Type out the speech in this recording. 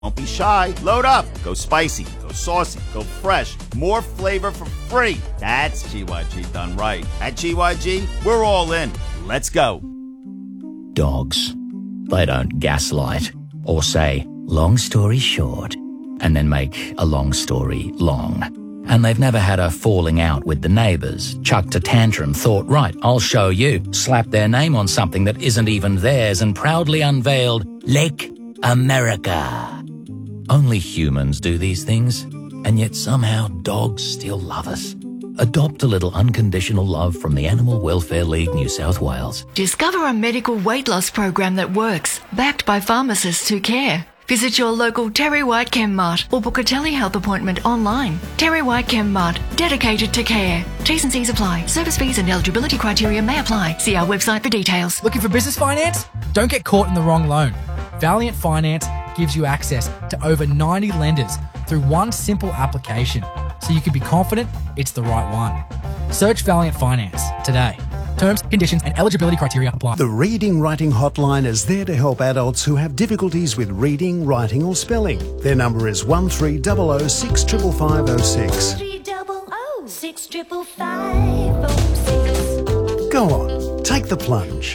Don't be shy. Load up. Go spicy. Go saucy. Go fresh. More flavor for free. That's GYG done right. At GYG, we're all in. Let's go. Dogs. They don't gaslight or say, long story short, and then make a long story long. And they've never had a falling out with the neighbours, chucked a tantrum, thought, right, I'll show you, slapped their name on something that isn't even theirs and proudly unveiled, Lake America. Only humans do these things, and yet somehow dogs still love us. Adopt a little unconditional love from the Animal Welfare League New South Wales. Discover a medical weight loss program that works, backed by pharmacists who care. Visit your local Terry White Chem Mart or book a telehealth appointment online. Terry White Chem Mart, dedicated to care. T's and C's apply. Service fees and eligibility criteria may apply. See our website for details. Looking for business finance? Don't get caught in the wrong loan. Valiant Finance gives you access to over 90 lenders through one simple application, so you can be confident it's the right one. Search Valiant Finance today. Terms, conditions and eligibility criteria apply. The Reading Writing Hotline is there to help adults who have difficulties with reading, writing or spelling. Their number is 1300 65506. 1300 65506. Go on, take the plunge.